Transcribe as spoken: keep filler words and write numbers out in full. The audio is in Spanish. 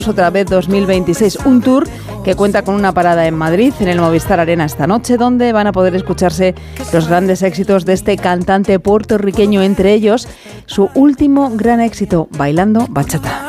Otra vez dos mil veintiséis, un tour que cuenta con una parada en Madrid, en el Movistar Arena esta noche, donde van a poder escucharse los grandes éxitos de este cantante puertorriqueño, entre ellos su último gran éxito, Bailando Bachata.